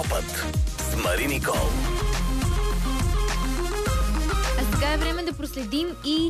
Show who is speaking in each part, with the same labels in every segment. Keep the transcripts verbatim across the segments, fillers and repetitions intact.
Speaker 1: Хороскопът с Мари Никол.
Speaker 2: А сега е време да проследим и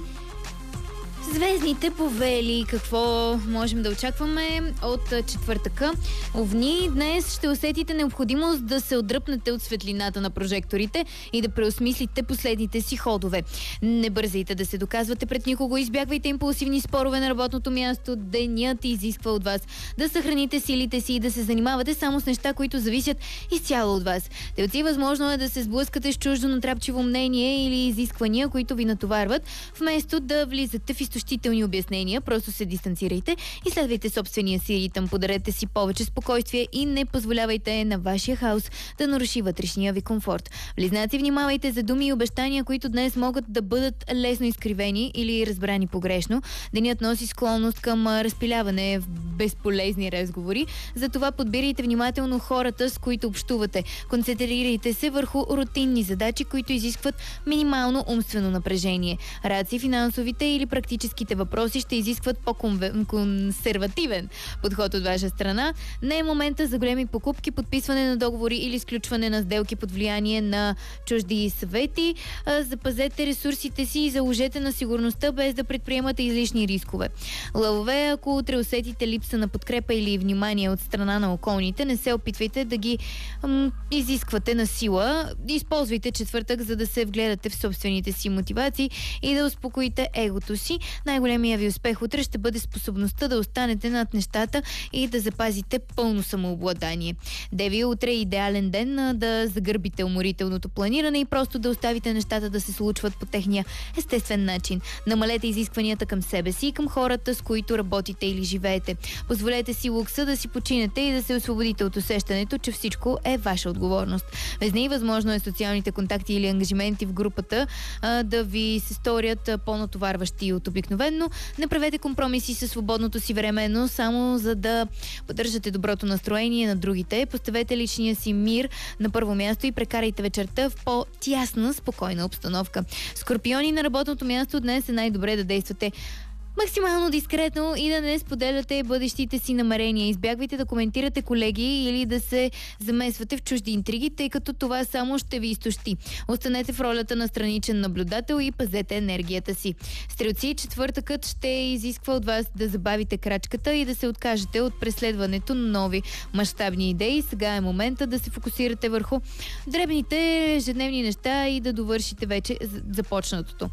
Speaker 2: звездните повели. Какво можем да очакваме от четвъртъка? Овни, днес ще усетите необходимост да се отдръпнете от светлината на прожекторите и да преосмислите последните си ходове. Не бързайте да се доказвате пред никого, избягвайте импулсивни спорове на работното място. Денят изисква от вас да съхраните силите си и да се занимавате само с неща, които зависят изцяло от вас. Телци, възможно е да се сблъскате с чуждо натрапчиво мнение или изисквания, които ви натоварват. Вместо да влизате в изтощителни обяснения, просто се дистанцирайте и следвайте собствения си ритъм. Подарете си повече спокойствие и не позволявайте на вашия хаос да наруши вътрешния ви комфорт. Близнаци, внимавайте за думи и обещания, които днес могат да бъдат лесно изкривени или разбрани погрешно. Денят носи склонност към разпиляване в безполезни разговори, затова подбирайте внимателно хората, с които общувате. Концентрирайте се върху рутинни задачи, които изискват минимално умствено напрежение. Раци, финансовите или практическите въпроси ще изискват по-консервативен подход от ваша страна. Не е момента за големи покупки, подписване на договори или сключване на сделки под влияние на чужди съвети. Запазете ресурсите си и заложете на сигурността, без да предприемате излишни рискове. Лъвове, ако утре усетите липса на подкрепа или внимание от страна на околните, не се опитвайте да ги м- изисквате на сила. Използвайте четвъртък, за да се вгледате в собствените си мотивации и да успокоите егото си. Най-големия ви успех утре ще бъде способността да останете над нещата и да запазите пълно самообладание. Деви, утре е идеален ден да загърбите уморителното планиране и просто да оставите нещата да се случват по техния естествен начин. Намалете изискванията към себе си и към хората, с които работите или живеете. Позволете си лукса да си починете и да се освободите от усещането, че всичко е ваша отговорност. Везне и възможно е социалните контакти или ангажименти в групата а, да ви се сторят по-натоварващи от обикновено. Не правете компромиси със свободното си време, но само за да поддържате доброто настроение на другите. Поставете личния си мир на първо място и прекарайте вечерта в по-тясна, спокойна обстановка. Скорпиони, на работното място днес е най-добре да действате максимално дискретно и да не споделяте бъдещите си намерения. Избягвайте да коментирате колеги или да се замесвате в чужди интриги, тъй като това само ще ви изтощи. Останете в ролята на страничен наблюдател и пазете енергията си. Стрелци, четвъртъкът ще изисква от вас да забавите крачката и да се откажете от преследването на нови мащабни идеи. Сега е момента да се фокусирате върху дребните ежедневни неща и да довършите вече започнатото.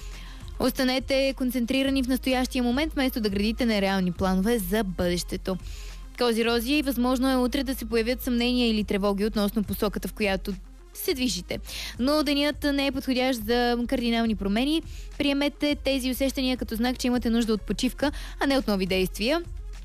Speaker 2: Останете концентрирани в настоящия момент, вместо да градите нереални планове за бъдещето. Кози-рози, възможно е утре да се появят съмнения или тревоги относно посоката, в която се движите. Но денят не е подходящ за кардинални промени. Приемете тези усещания като знак, че имате нужда от почивка, а не от нови действия.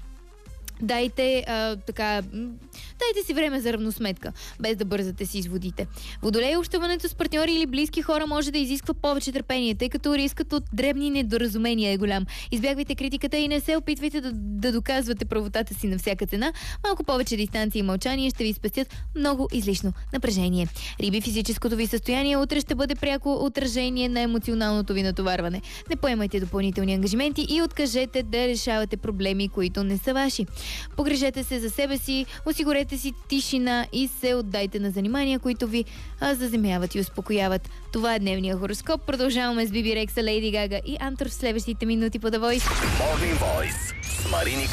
Speaker 2: Дайте а, така... Дайте си време за равносметка, без да бързате си изводите. Водолей, общуването с партньори или близки хора може да изисква повече търпение, тъй като рискът от дребни недоразумения е голям. Избягвайте критиката и не се опитвайте да, да доказвате правотата си на всяка цена. Малко повече дистанция и мълчание ще ви спестят много излишно напрежение. Риби, физическото ви състояние утре ще бъде пряко отражение на емоционалното ви натоварване. Не поемайте допълнителни ангажименти и откажете да решавате проблеми, които не са ваши. Погрижете се за себе си, осигурете си тишина и се отдайте на занимания, които ви а, заземяват и успокояват. Това е дневния хороскоп. Продължаваме с Биби Рекса, Лейди Гага и Антор в следващите минути по The Voice.
Speaker 1: Morning Voice с Мари Никол.